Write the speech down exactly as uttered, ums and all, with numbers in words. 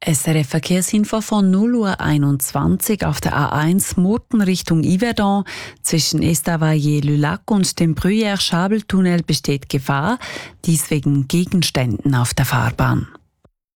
S R F Verkehrsinfo von null Uhr einundzwanzig auf der A eins Murten Richtung Yverdon. Zwischen Estavayer-le-Lac und dem Bruyère-Schabeltunnel besteht Gefahr, dies wegen Gegenständen auf der Fahrbahn.